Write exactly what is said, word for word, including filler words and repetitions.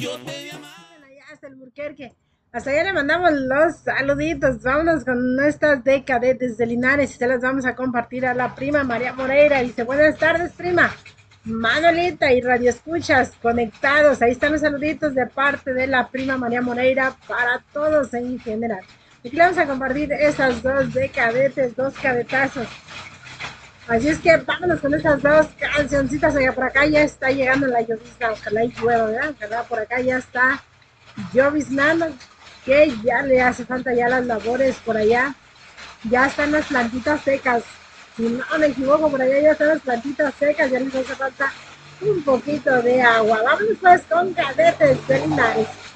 Allá hasta el Burquerque. Hasta allá le mandamos los saluditos. Vámonos con nuestras de cadetes de Linares y se las vamos a compartir a la prima María Moreira. Dice, buenas tardes, prima. Manolita y Radio Escuchas conectados. Ahí están los saluditos de parte de la prima María Moreira para todos en general. Aquí le vamos a compartir esas dos de cadetes, dos cadetazos. Así es que vámonos con estas dos cancioncitas. Allá por acá ya está llegando la llovizna. Ojalá y llueva, ¿verdad? Ojalá por acá ya está lloviznando, que ya le hace falta ya las labores por allá. Ya están las plantitas secas. Si no me equivoco, por allá ya están las plantitas secas. Ya les hace falta un poquito de agua. Vámonos pues con cadetes de Linares.